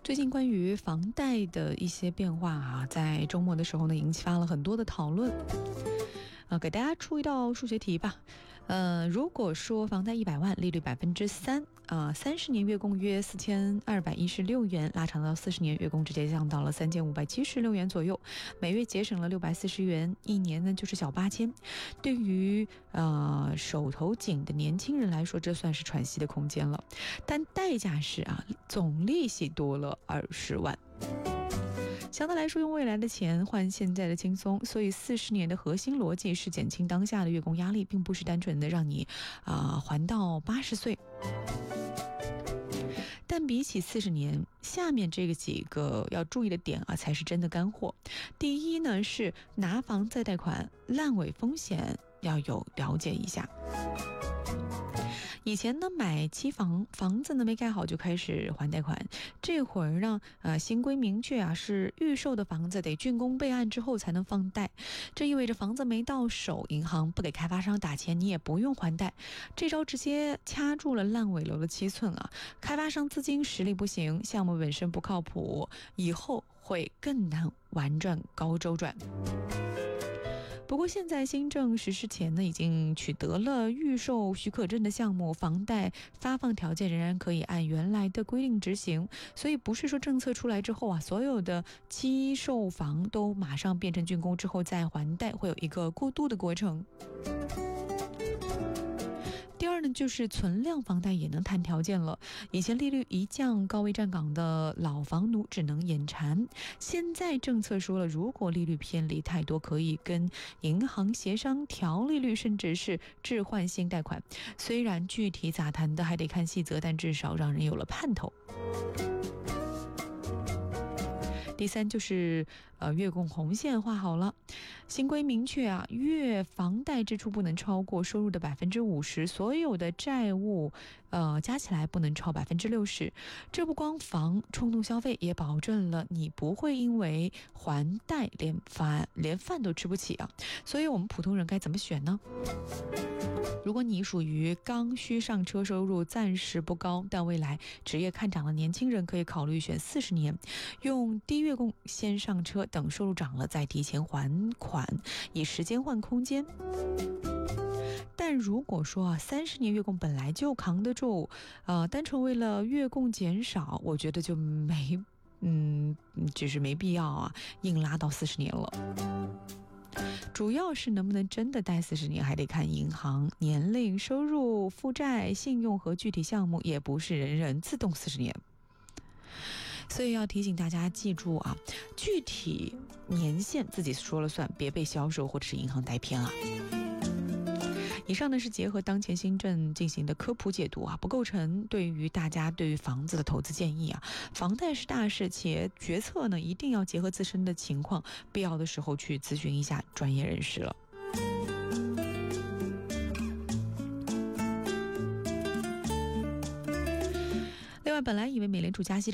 最近关于房贷的一些变化啊，在周末的时候呢，引发了很多的讨论。给大家出一道数学题吧。如果说房贷100万，利率3%，30年月供约4216元，拉长到40年，月供直接降到了3576元左右，每月节省了640元，一年呢就是小8000。对于手头紧的年轻人来说，这算是喘息的空间了。但代价是总利息多了20万。相对来说，用未来的钱换现在的轻松，所以40年的核心逻辑是减轻当下的月供压力，并不是单纯的让你还到80岁。但比起40年，下面这几个要注意的点才是真的干货。第一呢，是拿房再贷款烂尾风险要有了解一下。以前呢，买期房子呢没盖好就开始还贷款，这会儿呢新规明确是预售的房子得竣工备案之后才能放贷，这意味着房子没到手，银行不给开发商打钱，你也不用还贷。这招直接掐住了烂尾楼的7寸开发商资金实力不行，项目本身不靠谱，以后会更难玩转高周转。不过现在新政实施前呢，已经取得了预售许可证的项目，房贷发放条件仍然可以按原来的规定执行，所以不是说政策出来之后所有的期售房都马上变成竣工之后再还贷，会有一个过渡的过程。第二呢，就是存量房贷也能谈条件了。以前利率一降，高位站岗的老房奴只能眼馋。现在政策说了，如果利率偏离太多，可以跟银行协商调利率，甚至是置换新贷款。虽然具体咋谈的还得看细则，但至少让人有了盼头。第三就是月供红线画好了，新规明确月房贷支出不能超过收入的50%，所有的债务加起来不能超60%。这不光防冲动消费，也保证了你不会因为还贷连饭都吃不起所以我们普通人该怎么选呢？如果你属于刚需上车，收入暂时不高，但未来职业看涨的年轻人，可以考虑选40年，用低月供先上车，等收入涨了再提前还款，以时间换空间。但如果说30年月供本来就扛得住，单纯为了月供减少，我觉得就没必要硬拉到40年了。主要是能不能真的贷40年，还得看银行年龄、收入、负债、信用和具体项目，也不是人人自动40年。所以要提醒大家记住具体年限自己说了算，别被销售或者是银行带偏了。以上呢是结合当前新政进行的科普解读不构成对于大家对于房子的投资建议房贷是大事，且决策呢一定要结合自身的情况，必要的时候去咨询一下专业人士了。另外，本来以为美联储加息